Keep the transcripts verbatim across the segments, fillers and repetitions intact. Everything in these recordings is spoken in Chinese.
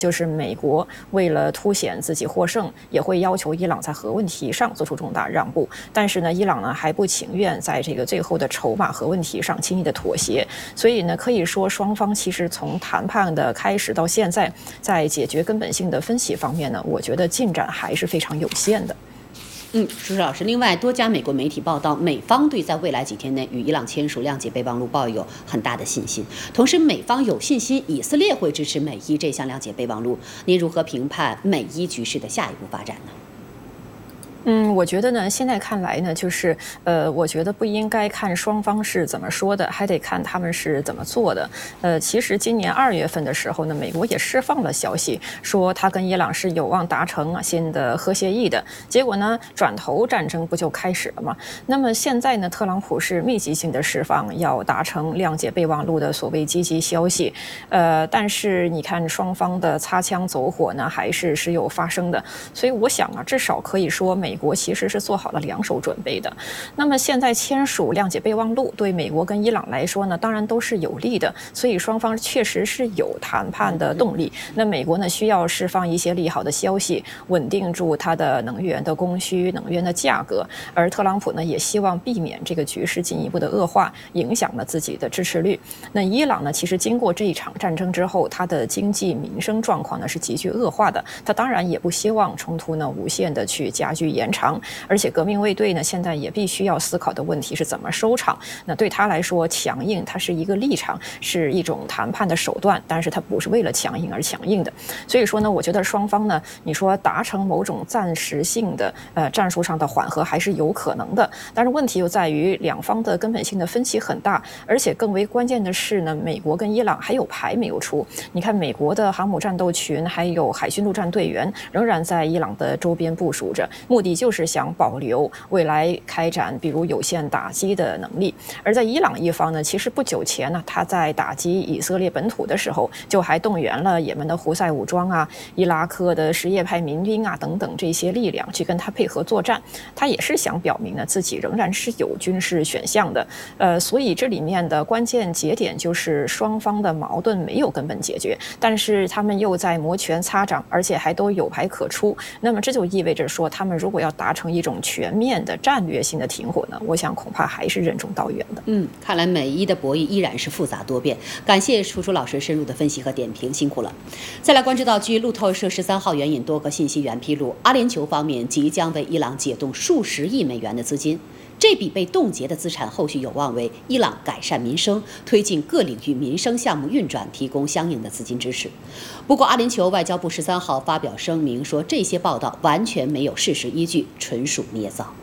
就是美国为了凸显自己获胜，也会要求伊朗在核问题上做出重大让步。但是呢，伊朗呢还不情愿在这个最后的筹码核问题上轻易的妥协。所以呢，可以说双方其实从谈判的开始到现在，在解决根本性的分歧方面呢，我觉得进展还是非常有限的。 嗯，舒舒老师，另外多家美国媒体报道，美方对在未来几天内与伊朗签署谅解备忘录抱有很大的信心，同时美方有信心以色列会支持美伊这项谅解备忘录。您如何评判美伊局势的下一步发展呢？ 嗯，我觉得呢，现在看来呢，就是呃，我觉得不应该看双方是怎么说的，还得看他们是怎么做的。呃，其实今年二月份的时候呢，美国也释放了消息，说他跟伊朗是有望达成新的核协议的。结果呢，转头战争不就开始了吗？那么现在呢，特朗普是密集性的释放要达成谅解备忘录的所谓积极消息，呃，但是你看双方的擦枪走火呢，还是时有发生的。所以我想啊，至少可以说美。美国其实是做好了两手准备的。那么现在签署谅解备忘录，对美国跟伊朗来说呢，当然都是有利的。所以双方确实是有谈判的动力。那美国呢，需要释放一些利好的消息，稳定住它的能源的供需、能源的价格。而特朗普呢，也希望避免这个局势进一步的恶化，影响了自己的支持率。那伊朗呢，其实经过这一场战争之后，它的经济民生状况呢是急剧恶化的。它当然也不希望冲突呢无限的去加剧延长，而且革命卫队呢现在也必须要思考的问题是怎么收场。那对他来说，强硬它是一个立场，是一种谈判的手段，但是它不是为了强硬而强硬的。所以说呢，我觉得双方呢，你说达成某种暂时性的呃战术上的缓和还是有可能的，但是问题又在于两方的根本性的分歧很大，而且更为关键的是呢，美国跟伊朗还有牌没有出。你看美国的航母战斗群还有海军陆战队员仍然在伊朗的周边部署着，目的就是想保留未来开展比如有限打击的能力。而在伊朗一方呢，其实不久前呢，他在打击以色列本土的时候，就还动员了也门的胡塞武装啊、伊拉克的什叶派民兵啊等等这些力量去跟他配合作战。他也是想表明呢，自己仍然是有军事选项的。呃，所以这里面的关键节点就是双方的矛盾没有根本解决，但是他们又在摩拳擦掌，而且还都有牌可出。那么这就意味着说，他们如果要达成一种全面的战略性的停火呢，我想恐怕还是任重道远的。 嗯，看来美伊的博弈依然是复杂多变。感谢楚楚老师深入的分析和点评，辛苦了。再来关注到，据路透社十三号援引多个信息源披露，阿联酋方面即将为伊朗解冻数十亿美元的资金。这笔被冻结的资产后续有望为伊朗改善民生、推进各领域民生项目运转提供相应的资金支持。不过，阿联酋外交部十三号发表声明说，这些报道完全没有事实依据，纯属捏造。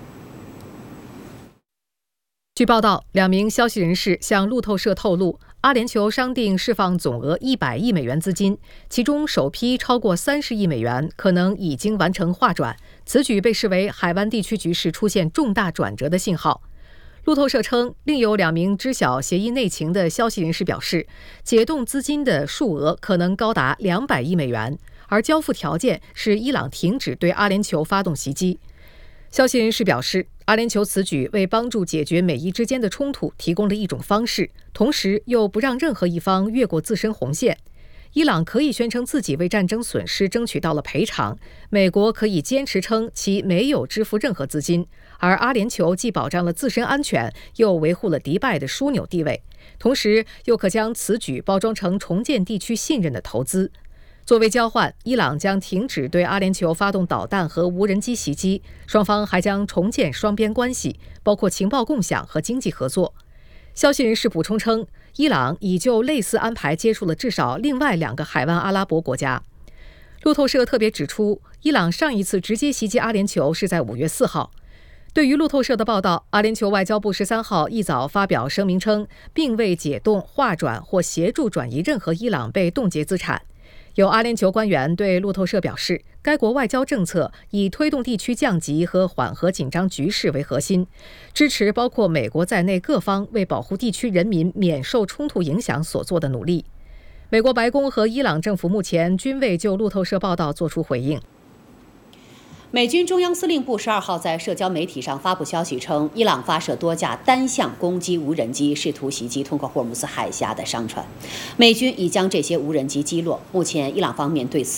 据报道，两名消息人士向路透社透露，阿联酋商定释放总额一百亿美元资金，其中首批超过三十亿美元可能已经完成划转。此举被视为海湾地区局势出现重大转折的信号。路透社称，另有两名知晓协议内情的消息人士表示，解冻资金的数额可能高达两百亿美元，而交付条件是伊朗停止对阿联酋发动袭击。消息人士表示，阿联酋此举为帮助解决美伊之间的冲突提供了一种方式，同时又不让任何一方越过自身红线。伊朗可以宣称自己为战争损失争取到了赔偿，美国可以坚持称其没有支付任何资金，而阿联酋既保障了自身安全，又维护了迪拜的枢纽地位，同时又可将此举包装成重建地区信任的投资。作为交换，伊朗将停止对阿联酋发动导弹和无人机袭击，双方还将重建双边关系，包括情报共享和经济合作。消息人士补充称，伊朗已就类似安排接触了至少另外两个海湾阿拉伯国家。路透社特别指出，伊朗上一次直接袭击阿联酋是在五月四号。对于路透社的报道，阿联酋外交部十三号一早发表声明称，并未解冻、划转或协助转移任何伊朗被冻结资产。有阿联酋官员对路透社表示，该国外交政策以推动地区降级和缓和紧张局势为核心，支持包括美国在内各方为保护地区人民免受冲突影响所做的努力。美国白宫和伊朗政府目前均未就路透社报道作出回应。 美军中央司令部十二号在社交媒体上发布消息称，伊朗发射多架单向攻击无人机，试图袭击通过霍尔木兹海峡的商船。美军已将这些无人机击落。目前，伊朗方面对此